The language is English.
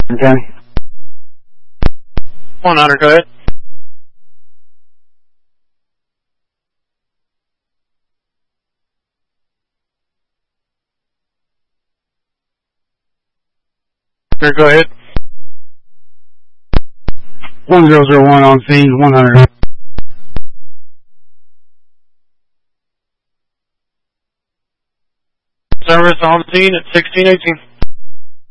County. 100, go ahead. Go ahead. 1001 on scene, 100. Service on scene at 1618.